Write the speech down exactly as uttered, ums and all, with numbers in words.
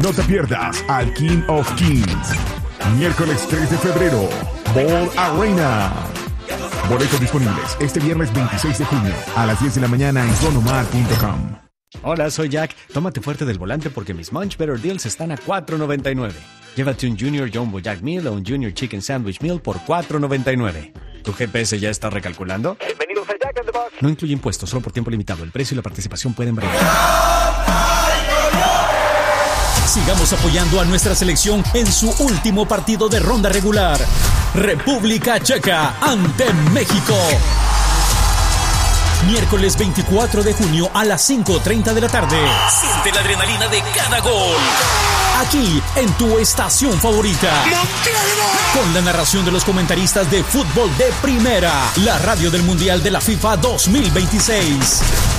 No te pierdas al King of Kings. Miércoles tres de febrero, Ball Arena. Boletos disponibles este viernes veintiséis de junio a las diez de la mañana en sonomar punto com. Hola, soy Jack. Tómate fuerte del volante porque mis Munch Better Deals están a cuatro noventa y nueve. Llévate un Junior Jumbo Jack Meal o un Junior Chicken Sandwich Meal por cuatro noventa y nueve. ¿Tu G P S ya está recalculando? Bienvenidos a Jack in the Box. No incluye impuestos, solo por tiempo limitado. El precio y la participación pueden variar. Sigamos apoyando a nuestra selección en su último partido de ronda regular. República Checa ante México. Miércoles veinticuatro de junio a las cinco treinta de la tarde. Siente la adrenalina de cada gol. Aquí, en tu estación favorita. Con la narración de los comentaristas de fútbol de primera. La radio del Mundial de la FIFA dos mil veintiséis.